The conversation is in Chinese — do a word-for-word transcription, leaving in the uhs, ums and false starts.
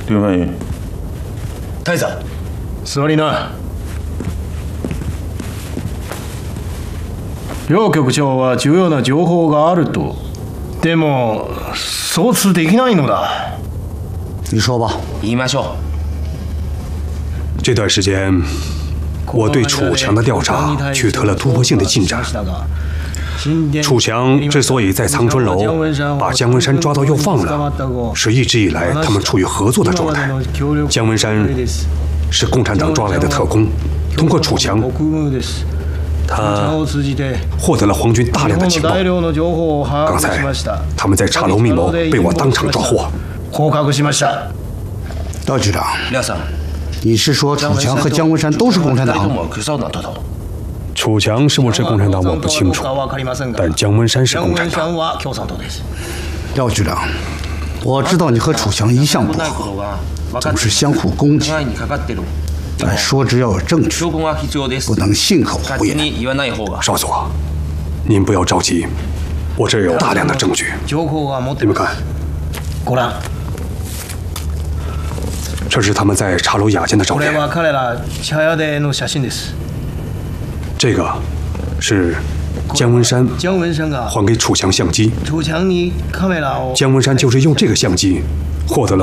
刘翻译， 太子，座りな。両局長は重要な情報があると。でもsourceできないのだ。 你说吧。 言いましょう。 这段时间，我对楚强的调查取得了突破性的进展。楚强之所以在苍春楼把姜文山抓到又放了，是一直以来他们处于合作的状态。姜文山是共产党抓来的特工，通过楚强，他获得了皇军大量的情报。刚才他们在茶楼密谋，被我当场抓获。 赵局长， 廖さん。 你是说楚强和姜文山都是共产党？ 楚强是不是共产党我不清楚，但姜文山是共产党。 廖局长，我知道你和楚强一向不和，总是相互攻击，但说只要有证据，不能信口胡言。 少佐，您不要着急，我这儿有大量的证据，你们看。这是他们在茶楼雅间的照片。这个是姜文山还给楚强相机。姜文山就是用这个相机获得了